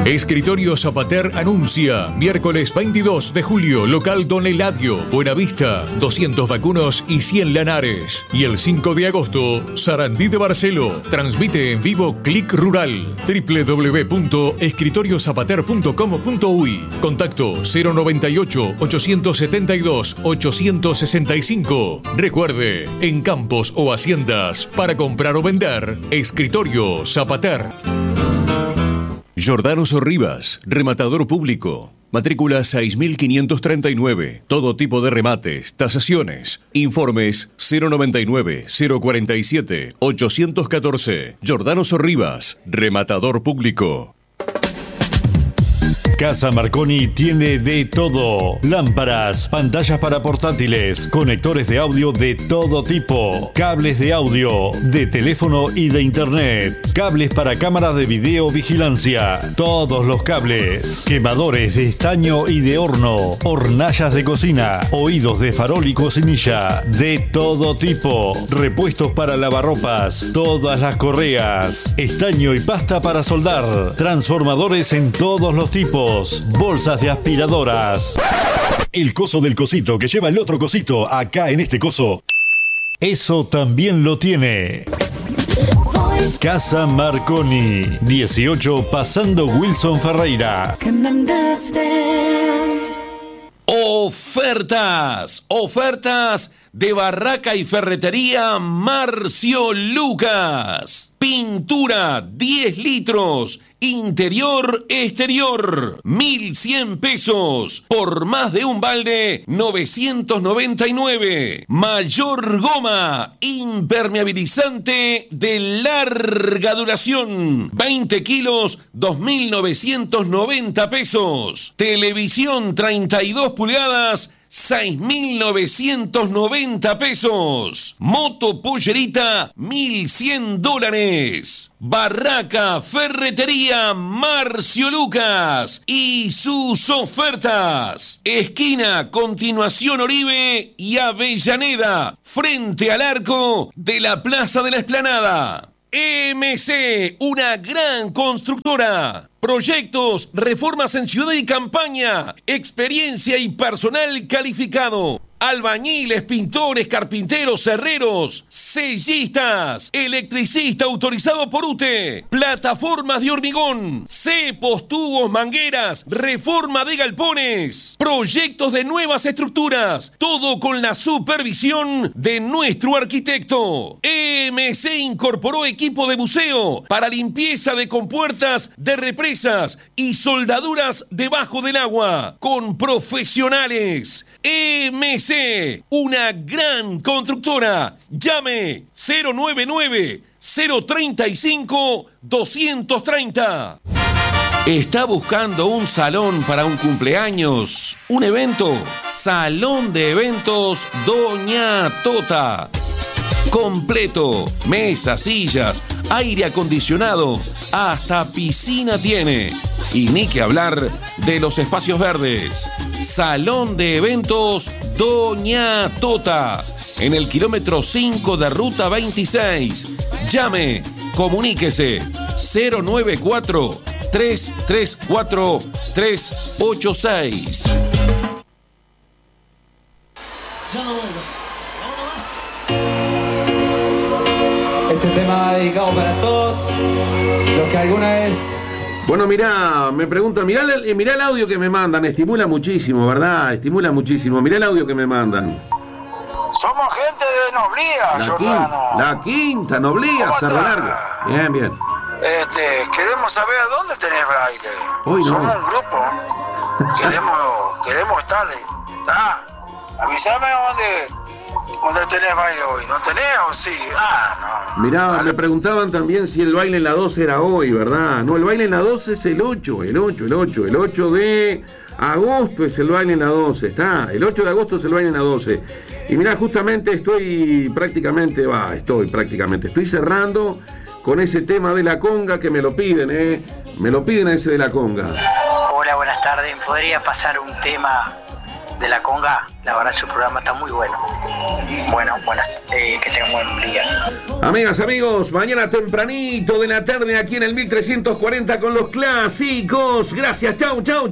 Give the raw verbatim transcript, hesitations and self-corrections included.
Escritorio Zapater anuncia miércoles veintidós de julio, local Don Eladio, Buenavista, doscientos vacunos y cien lanares. Y el cinco de agosto, Sarandí de Barceló. Transmite en vivo Click Rural, doble u doble u doble u punto escritorio zapater punto com punto uy. Contacto cero noventa y ocho, ochocientos setenta y dos, ochocientos sesenta y cinco. Recuerde, en campos o haciendas, para comprar o vender, Escritorio Zapater. Giordano Sorribas, rematador público. Matrícula seis mil quinientos treinta y nueve. Todo tipo de remates, tasaciones. Informes cero noventa y nueve, cero cuarenta y siete, ochocientos catorce. Giordano Sorribas, rematador público. Casa Marconi tiene de todo: lámparas, pantallas para portátiles, conectores de audio de todo tipo, cables de audio, de teléfono y de internet, cables para cámaras de video vigilancia, todos los cables, quemadores de estaño y de horno, hornallas de cocina, oídos de farol y cocinilla, de todo tipo, repuestos para lavarropas, todas las correas, estaño y pasta para soldar, transformadores en todos los tipos, bolsas de aspiradoras. El coso del cosito que lleva el otro cosito acá en este coso, eso también lo tiene. Casa Marconi, dieciocho pasando Wilson Ferreira. Ofertas, ofertas de Barraca y Ferretería Marcio Lucas. Pintura diez litros, interior, exterior, mil cien pesos. Por más de un balde, novecientos noventa y nueve. Mayor goma, impermeabilizante de larga duración, veinte kilos, dos mil novecientos noventa pesos. Televisión treinta y dos pulgadas, seis mil novecientos noventa pesos. Moto pollerita, mil cien dólares. Barraca Ferretería Marcio Lucas y sus ofertas. Esquina Continuación Oribe y Avellaneda, frente al arco de la Plaza de la Explanada. M C, una gran constructora. Proyectos, reformas en ciudad y campaña. Experiencia y personal calificado. Albañiles, pintores, carpinteros, herreros, sellistas, electricista autorizado por U T E, plataformas de hormigón, cepos, tubos, mangueras, reforma de galpones, proyectos de nuevas estructuras, todo con la supervisión de nuestro arquitecto. E M C incorporó equipo de buceo para limpieza de compuertas de represas y soldaduras debajo del agua, con profesionales. E M C, una gran constructora. Llame cero noventa y nueve, cero treinta y cinco, doscientos treinta. ¿Está buscando un salón para un cumpleaños, un evento? Salón de Eventos Doña Tota. Completo, mesas, sillas, aire acondicionado, hasta piscina tiene. Y ni que hablar de los espacios verdes. Salón de Eventos Doña Tota, en el kilómetro cinco de Ruta veintiséis. Llame, comuníquese cero noventa y cuatro, tres tres cuatro, tres ocho seis. Ya no vuelvas. Este tema va dedicado para todos los que alguna vez... Bueno, mirá, me preguntan, mirá el, mirá el audio que me mandan, estimula muchísimo, ¿verdad? Estimula muchísimo, mirá el audio que me mandan. Somos gente de Noblía, La Giordano. quinta, la quinta, Noblía, Cerro Largo. Bien, bien. Este, queremos saber a dónde tenés baile. Hoy no. Somos un grupo. queremos, queremos estar. ¿Está? Avísame a dónde... ¿Dónde tenés baile hoy? ¿No tenés o sí? Ah, no. Mirá, vale. me preguntaban también si el baile en la doce era hoy, ¿verdad? No, el baile en la doce es el ocho, el ocho, el ocho. El ocho de agosto es el baile en la doce, ¿está? El ocho de agosto es el baile en la doce. Y mirá, justamente estoy prácticamente, va, estoy prácticamente, estoy cerrando con ese tema de la conga que me lo piden, ¿eh? Me lo piden ese de la conga. Hola, buenas tardes. ¿Podría pasar un tema de la conga, la verdad su programa está muy bueno. Bueno, bueno, eh, que tengan buen día. Amigas, amigos, mañana tempranito de la tarde aquí en el mil trescientos cuarenta con los clásicos. Gracias, chau, chau, chau.